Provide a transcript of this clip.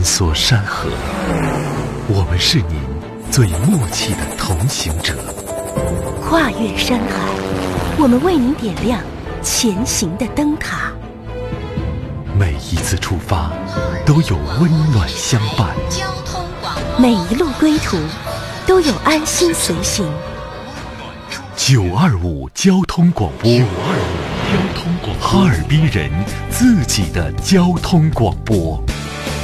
梭山河，我们是您最默契的同行者。 跨越山海，我们为您点亮前行的灯塔。 每一次出发，都有温暖相伴； 每一路归途，都有安心随行。 925交通广播，哈尔滨人自己的交通广播。